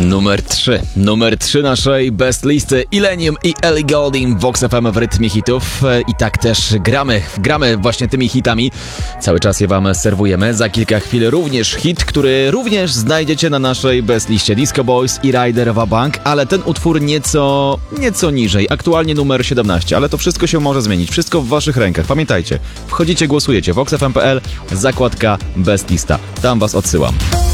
Numer 3 naszej best listy. Illenium i Ellie Goulding, Vox FM w rytmie hitów. I tak też gramy właśnie tymi hitami. Cały czas je wam serwujemy. Za kilka chwil również hit, który również znajdziecie na naszej best liście. Disco Boys i Rider Vabank, ale ten utwór nieco niżej. Aktualnie numer 17, ale to wszystko się może zmienić. Wszystko w waszych rękach. Pamiętajcie, wchodzicie, głosujecie. voxfm.pl, zakładka best lista. Tam was odsyłam.